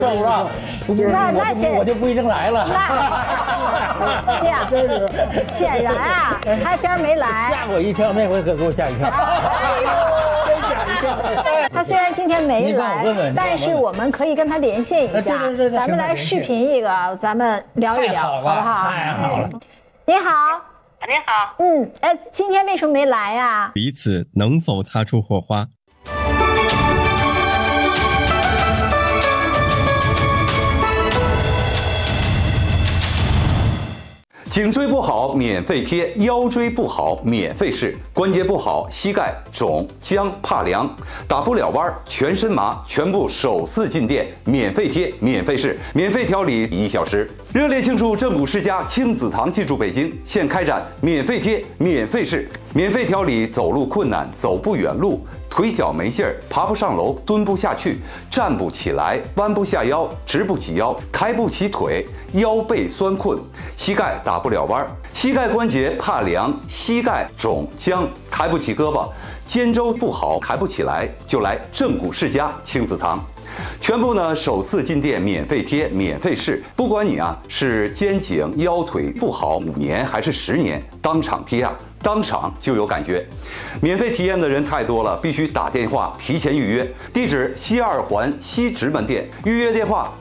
是吧？我就不一定来了。 那这样，显然啊，他今儿没来， 吓我一跳，那回可给我吓一跳。 他虽然今天没来，但是我们可以跟他连线一下，咱们来视频一个，咱们聊一聊，好不好？ 太好了。 你好。 你好， 今天为什么没来呀？ 彼此能否擦出火花？ 颈椎不好免费贴，腰椎不好免费试，关节不好膝盖肿僵怕凉，打不了弯全身麻，全部首次进店免费贴免费试，免费调理1小时。热烈庆祝正骨世家亲子堂进驻北京，现开展免费贴免费试，免费调理走路困难、走不远路、腿脚没劲儿、爬不上楼、蹲不下去、站不起来、弯不下腰、直不起腰、抬不起腿、腰背酸困、膝盖打不了弯、膝盖关节怕凉、膝盖肿僵、抬不起胳膊、肩周不好抬不起来，就来正骨世家亲子堂。全部呢首次进店免费贴免费试，不管你是肩颈腰腿不好5年还是10年，当场贴当场就有感觉。免费体验的人太多了，必须打电话提前预约。地址西2环西直门店，预约电话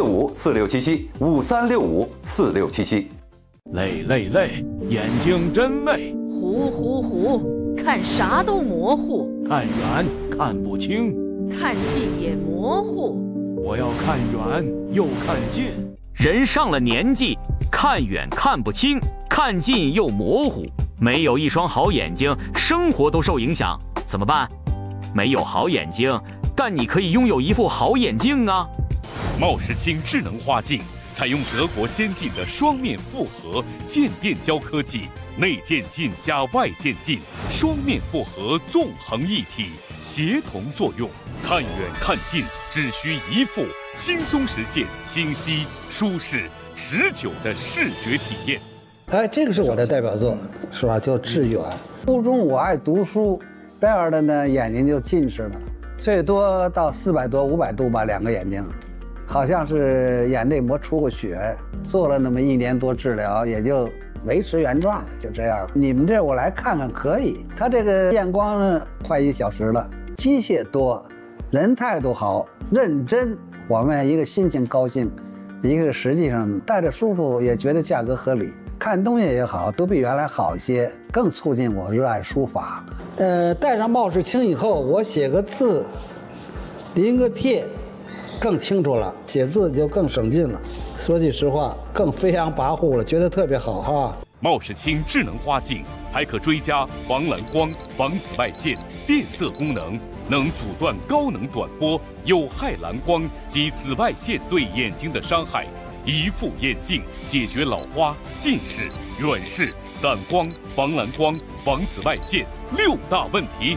5365467753654677。 累，眼睛真累。 糊，看啥都模糊。 看远看不清， 看近也模糊。 我要看远又看近。 人上了年纪，看远看不清，看近又模糊。没有一双好眼睛，生活都受影响，怎么办？没有好眼睛，但你可以拥有一副好眼镜啊！ 茂世清智能花镜采用德国先进的双面复合渐变胶科技，内渐进加外渐进，双面复合纵横一体，协同作用，看远看近只需一副，轻松实现清晰、舒适、持久的视觉体验。 这个是我的代表作，是吧？叫《致远》。初中我爱读书，这样的呢眼睛就近视了，最多到400多、500度吧，2个眼睛，好像是眼内膜出过血，做了那么1年多治疗，也就维持原状，就这样。你们这我来看看可以，他这个验光呢快1小时了，机械多，人态度好，认真，我们一个心情高兴，一个实际上戴着舒服，也觉得价格合理。看东西也好，都比原来好一些，更促进我热爱书法。戴上茂世清以后，我写个字，临个帖，更清楚了，写字就更省劲了。说句实话，更飞扬跋扈了，觉得特别好哈。 茂世清智能花镜还可追加防蓝光、防紫外线、变色功能，能阻断高能短波、有害蓝光及紫外线对眼睛的伤害。一副眼镜解决老花、近视、远视、散光、防蓝光、防紫外线6大问题。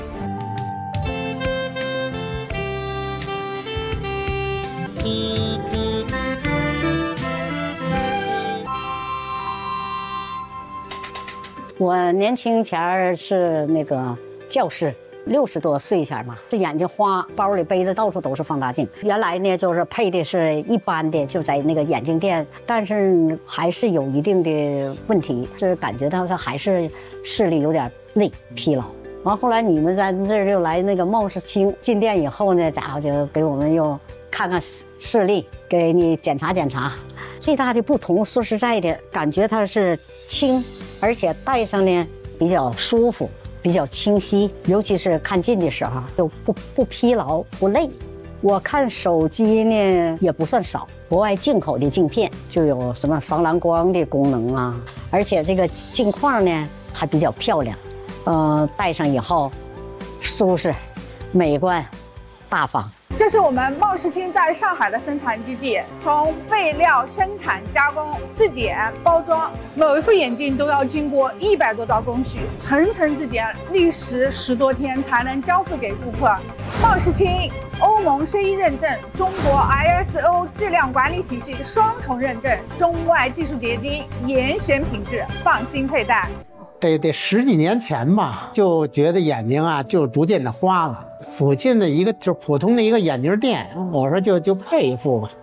我年轻前是那个教师。60多岁前嘛，这眼睛花，包里背的到处都是放大镜。原来呢，就是配的是一般的，就在那个眼镜店，但是还是有一定的问题，就是感觉到是还是视力有点累疲劳。完后来你们在这儿又来那个茂世清进店以后呢，家伙就给我们又看看视力，给你检查检查。最大的不同，说实在的，感觉它是轻，而且戴上呢比较舒服。比较清晰，尤其是看近的时候就不疲劳不累。我看手机呢也不算少，国外进口的镜片就有什么防蓝光的功能啊，而且这个镜框呢还比较漂亮，戴上以后舒适、美观、大方。 这是我们茂世清在上海的生产基地，从备料、生产、加工、质检、包装，每一副眼镜都要经过100多道工序，层层质检，历时10多天才能交付给顾客。茂世清欧盟CE认证，中国 ISO 质量管理体系双重认证，中外技术结晶，严选品质，放心佩戴。 得10几年前吧，就觉得眼睛就逐渐的花了。附近的一个就普通的一个眼镜店，我说就配一副吧。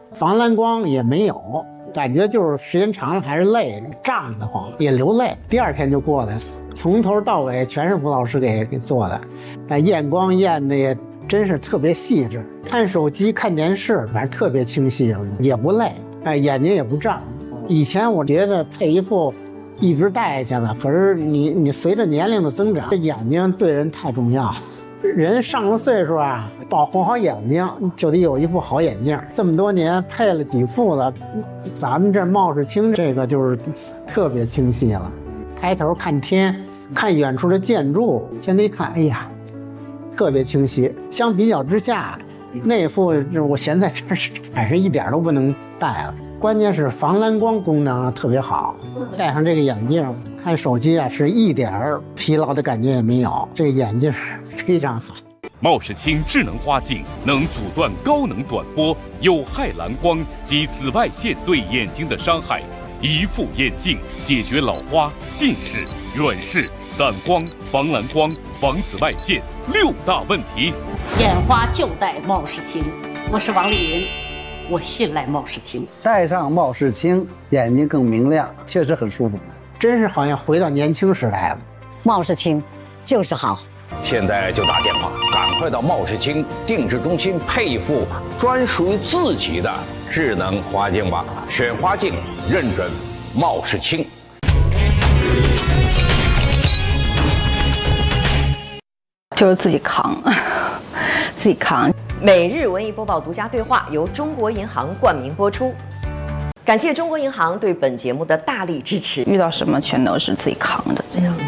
防蓝光也没有，感觉就是时间长了还是累，胀得慌，也流泪。第2天就过来了，从头到尾全是吴老师给做的，验光验的也真是特别细致。看手机、看电视，反正特别清晰，也不累，眼睛也不胀。以前我觉得配一副一直戴下来，可是你随着年龄的增长，这眼睛对人太重要。人上了岁数啊，保护好眼睛就得有一副好眼镜。这么多年配了几副了，咱们这冒视清这个就是特别清晰了。抬头看天，看远处的建筑，现在一看，哎呀，特别清晰。相比较之下，那副我现在真是还是一点都不能戴了。关键是防蓝光功能特别好，戴上这个眼镜看手机啊，是一点疲劳的感觉也没有，这个眼镜非常好。 茂视清智能花镜能阻断高能短波、有害蓝光及紫外线对眼睛的伤害，一副眼镜解决老花、近视、远视、散光、防蓝光、防紫外线6大问题。 眼花就戴茂视清，我是王丽云。我信赖茂视清， 戴上茂视清，眼睛更明亮，确实很舒服， 真是好像回到年轻时代了。 茂视清就是好， 现在就打电话，赶快到茂视清定制中心配一副专属于自己的智能花镜吧。选花镜认准茂视清。 就是自己扛，自己扛。 每日文艺播报独家对话由中国银行冠名播出，感谢中国银行对本节目的大力支持。 遇到什么全都是自己扛着，这样。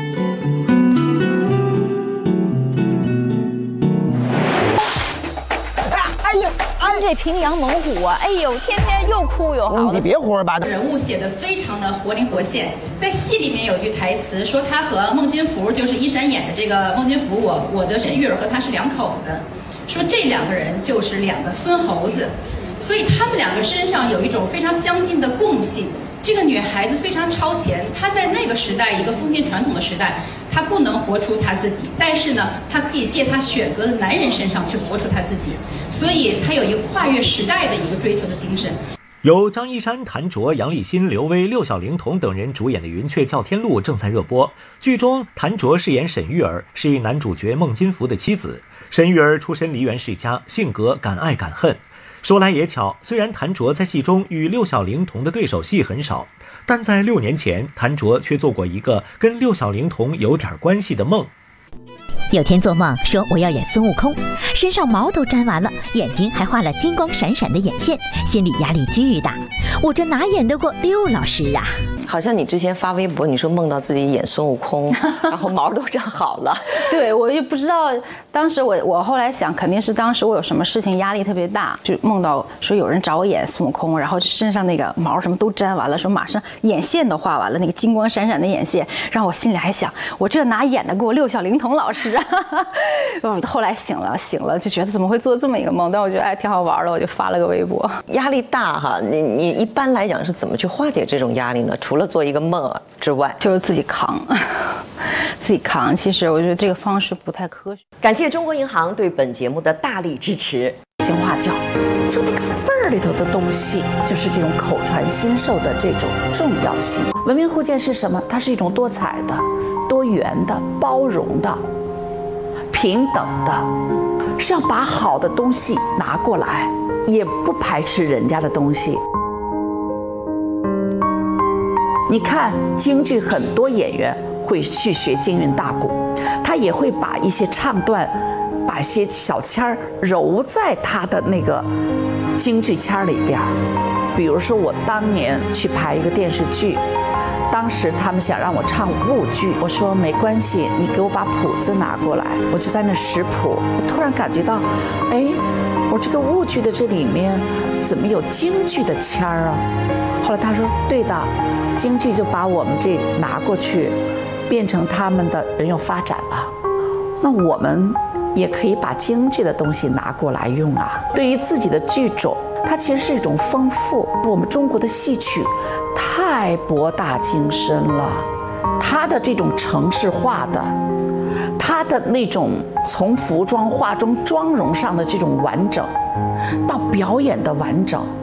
哎呀，这平阳猛虎啊，哎呦，天天又哭又嚎的。 你别胡说八道。 人物写得非常的活灵活现，在戏里面有句台词说他和孟金福，就是一闪演的这个孟金福，我的沈玉儿和他是2口子。说这2个人就是2个孙猴子，所以他们2个身上有一种非常相近的共性。这个女孩子非常超前，她在那个时代，一个封建传统的时代，她不能活出她自己，但是呢，她可以借她选择的男人身上去活出她自己，所以她有一个跨越时代的一个追求的精神。 由张一山、谭卓、杨立新、刘威、六小龄童等人主演的《云雀叫天路》正在热播。剧中，谭卓饰演沈玉儿，是男主角孟金福的妻子。沈玉儿出身梨园世家，性格敢爱敢恨。说来也巧，虽然谭卓在戏中与六小龄童的对手戏很少，但在6年前，谭卓却做过一个跟六小龄童有点关系的梦。 有天做梦说我要演孙悟空，身上毛都粘完了，眼睛还画了金光闪闪的眼线，心理压力巨大。我这哪演得过六老师啊？ 好像你之前发微博，你说梦到自己演孙悟空，然后毛都长好了。 对，我也不知道，当时我后来想，肯定是当时我有什么事情压力特别大，就梦到说有人找我演孙悟空，然后身上那个毛什么都粘完了，说马上眼线都画完了，那个金光闪闪的眼线，让我心里还想，我这哪演得过六小龄童老师啊？后来醒了，就觉得怎么会做这么一个梦？但我觉得挺好玩的，我就发了个微博。 压力大哈，你一般来讲是怎么去化解这种压力呢？除了做一个梦之外， 就是自己扛，自己扛。其实我觉得这个方式不太科学。 感谢中国银行对本节目的大力支持。 京话叫，就那个份儿里头的东西，就是这种口传心授的这种重要性。文明互鉴是什么？它是一种多彩的、多元的、包容的、平等的，是要把好的东西拿过来，也不排斥人家的东西。你看京剧很多演员会去学京韵大鼓，他也会把一些唱段，把一些小腔儿揉在他的那个京剧腔里边。比如说我当年去排一个电视剧，当时他们想让我唱婺剧，我说没关系，你给我把谱子拿过来，我就在那识谱。我突然感觉到，哎，我这个婺剧的这里面怎么有京剧的腔儿啊？后来他说对的，京剧就把我们这拿过去，变成他们的人有发展了，那我们也可以把京剧的东西拿过来用啊。对于自己的剧种，它其实是一种丰富。我们中国的戏曲太博大精深了，它的这种城市化的，它的那种从服装、化妆、妆容上的这种完整，到表演的完整，